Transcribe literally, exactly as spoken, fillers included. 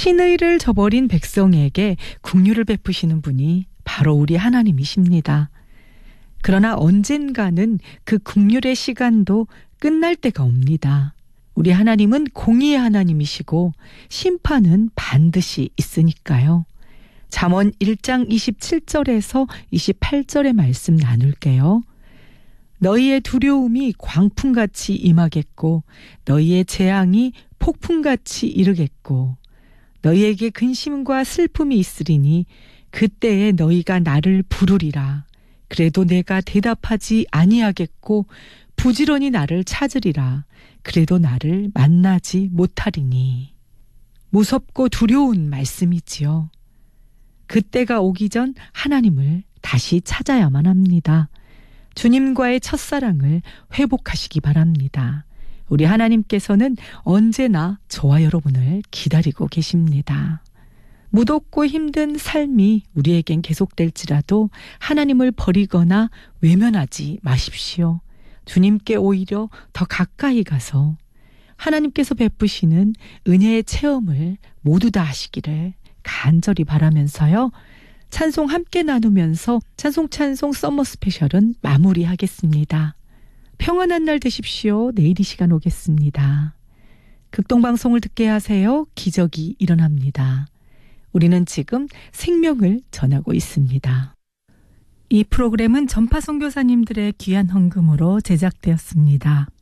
신의를 저버린 백성에게 긍휼을 베푸시는 분이 바로 우리 하나님이십니다. 그러나 언젠가는 그 긍휼의 시간도 끝날 때가 옵니다. 우리 하나님은 공의의 하나님이시고 심판은 반드시 있으니까요. 잠언 일 장 이십칠 절에서 이십팔 절의 말씀 나눌게요. 너희의 두려움이 광풍같이 임하겠고 너희의 재앙이 폭풍같이 이르겠고 너희에게 근심과 슬픔이 있으리니 그때에 너희가 나를 부르리라. 그래도 내가 대답하지 아니하겠고 부지런히 나를 찾으리라. 그래도 나를 만나지 못하리니. 무섭고 두려운 말씀이지요. 그때가 오기 전 하나님을 다시 찾아야만 합니다. 주님과의 첫사랑을 회복하시기 바랍니다. 우리 하나님께서는 언제나 저와 여러분을 기다리고 계십니다. 무덥고 힘든 삶이 우리에겐 계속될지라도 하나님을 버리거나 외면하지 마십시오. 주님께 오히려 더 가까이 가서 하나님께서 베푸시는 은혜의 체험을 모두 다 하시기를 간절히 바라면서요. 찬송 함께 나누면서 찬송 찬송 썸머 스페셜은 마무리하겠습니다. 평안한 날 되십시오. 내일 이 시간 오겠습니다. 극동방송을 듣게 하세요. 기적이 일어납니다. 우리는 지금 생명을 전하고 있습니다. 이 프로그램은 전파 선교사님들의 귀한 헌금으로 제작되었습니다.